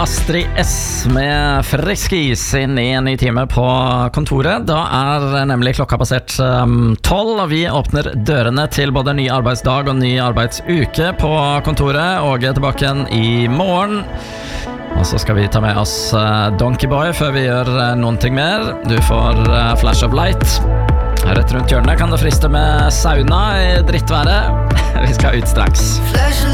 Astrid S med Friskis inn i en ny time på kontoret. Da nemlig klokka passert 12, og vi åpner dørene til både ny arbeidsdag og ny arbeidsuke på kontoret. Og tilbake igjen i morgen. Og så skal vi ta med oss Donkey Boy før vi gjør noen ting mer. Du får Flash of Light. Rett rundt hjørnet kan det friste med sauna i drittværet. Vi skal ut straks.